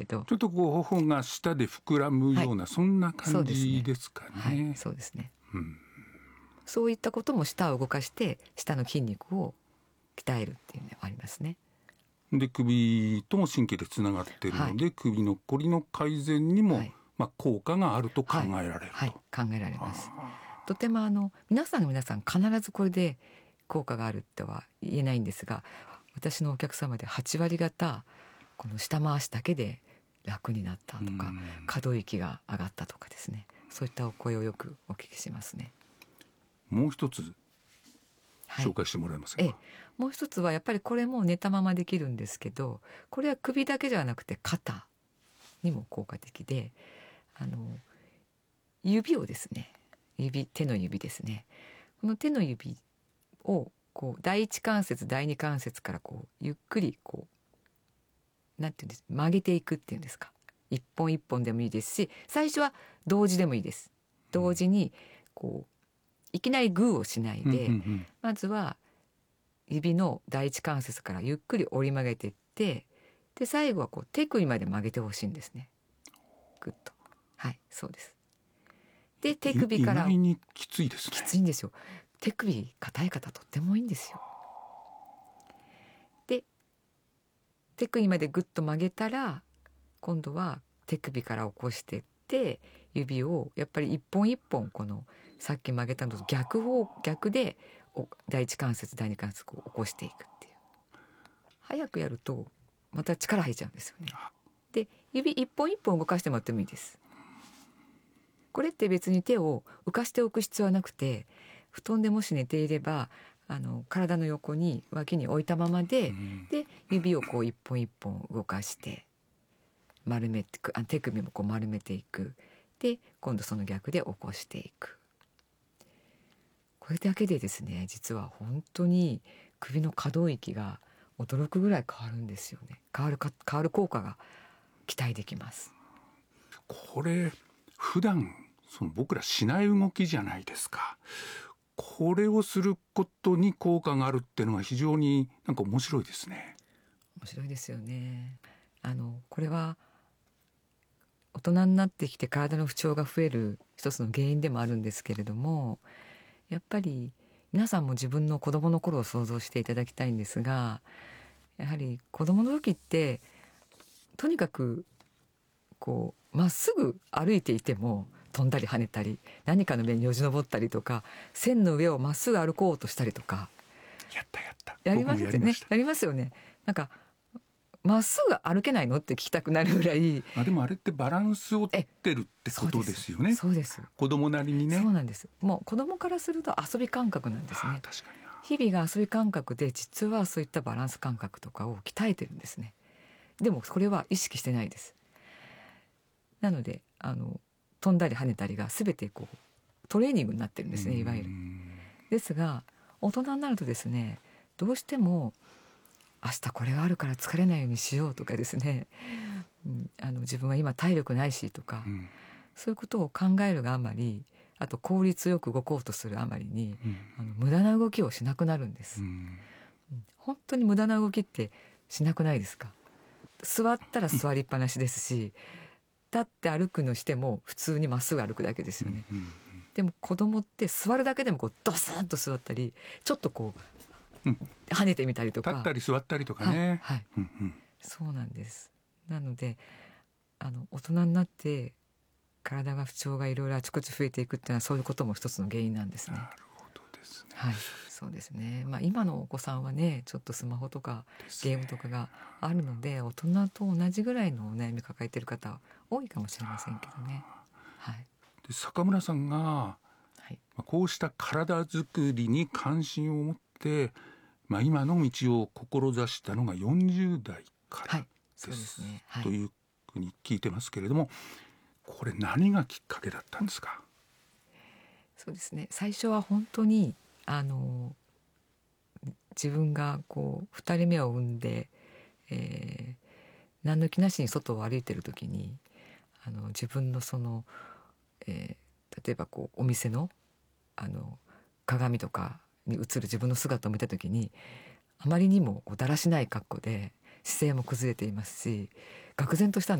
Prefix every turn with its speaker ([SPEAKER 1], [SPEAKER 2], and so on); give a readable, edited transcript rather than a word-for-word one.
[SPEAKER 1] けど、
[SPEAKER 2] ちょっとこう頬が下で膨らむような、そんな感じですかね。
[SPEAKER 1] はい、そうですね、
[SPEAKER 2] うん、
[SPEAKER 1] そういったことも舌を動かして舌の筋肉を鍛えるっていうのがありますね。
[SPEAKER 2] で首とも神経でつながっているので、首のこりの改善にも、効果があると考えられると、
[SPEAKER 1] 考えられます。とても皆さん必ずこれで効果があるとは言えないんですが、私のお客様で8割方この下回しだけで楽になったとか、可動域が上がったとかですね、そういったお声をよくお聞きしますね。
[SPEAKER 2] もう一つ紹介してもらえませんか？
[SPEAKER 1] もう一つはやっぱりこれも寝たままできるんですけど、これは首だけではなくて肩にも効果的で、指をですね、手の指ですね、この手の指をこう第一関節第二関節からこうゆっくりこうなんていうんです、曲げていくっていうんですか、一本一本でもいいですし、最初は同時でもいいです。同時にこういきなりグーをしないで、まずは指の第一関節からゆっくり折り曲げていって、で最後はこう手首まで曲げてほしいんですね。グッと、はい、そうです。で手首から、
[SPEAKER 2] 意外にきついですね。
[SPEAKER 1] きついんですよ。手首硬い方とってもいいんですよ。で手首までグッと曲げたら、今度は手首から起こしていって、指をやっぱり一本一本このさっき曲げたのと逆で第一関節第二関節を起こしていくっていう。早くやるとまた力入っちゃうんですよね。で指一本一本動かしてもらってもいいです。これって別に手を浮かしておく必要はなくて、布団でもし寝ていれば体の横に脇に置いたままで、で指をこう一本一本動かして丸めていく、手首もこう丸めていく。で今度その逆で起こしていく。これだけでですね、実は本当に首の可動域が驚くぐらい変わるんですよね。変わる効果が期待できます。
[SPEAKER 2] これ普段僕らしない動きじゃないですか。これをすることに効果があるっていうのが非常に面白いですね。
[SPEAKER 1] 面白いですよね。これは大人になってきて体の不調が増える一つの原因でもあるんですけれども、やっぱり皆さんも自分の子供の頃を想像していただきたいんですが、やはり子供の時ってとにかくこうまっすぐ歩いていても飛んだり跳ねたり、何かの上によじ登ったりとか、線の上をまっすぐ歩こうとしたりとか、やりますよね。やりますよね。まっすぐ歩けないのって聞きたくなるぐらい。
[SPEAKER 2] でもあれってバランスをとってるってことですよね。
[SPEAKER 1] そうです。
[SPEAKER 2] 子供なりにね。
[SPEAKER 1] そうなんです。もう子供からすると遊び感覚なんですね。
[SPEAKER 2] 確かに
[SPEAKER 1] 日々が遊び感覚で、実はそういったバランス感覚とかを鍛えてるんですね。でもこれは意識してないです。なので飛んだり跳ねたりが全てこうトレーニングになってるんですね、いわゆる。ですが大人になるとですね、どうしても明日これがあるから疲れないようにしようとかですね、自分は今体力ないしとか、そういうことを考えるがあまり、あと効率よく動こうとするあまりに、無駄な動きをしなくなるんです。本当に無駄な動きってしなくないですか？座ったら座りっぱなしですし、立って歩くのしても普通にまっすぐ歩くだけですよね。でも子供って座るだけでもこうドスンと座ったり、ちょっとこう跳ねてみたりとか、
[SPEAKER 2] 立ったり座ったりとかね。
[SPEAKER 1] そうなんです。なので大人になって体が不調がいろいろあちこち増えていくっていうのは、そういうことも一つの原因なんですね。
[SPEAKER 2] なるほどですね。
[SPEAKER 1] そうですね。今のお子さんはね、ちょっとスマホとかゲームとかがあるので、大人と同じぐらいのお悩み抱えている方多いかもしれませんけどね。
[SPEAKER 2] で坂村さんが、こうした体づくりに関心を持って、今の道を志したのが40代からです、
[SPEAKER 1] そうですね。
[SPEAKER 2] というふうに聞いてますけれども、これ何がきっかけだったんですか？
[SPEAKER 1] そうですね。最初は本当に自分がこう2人目を産んで、何の気なしに外を歩いてる時に自分の例えばこうお店の鏡とかに映る自分の姿を見た時に、あまりにもだらしない格好で姿勢も崩れていますし、愕然としたんです。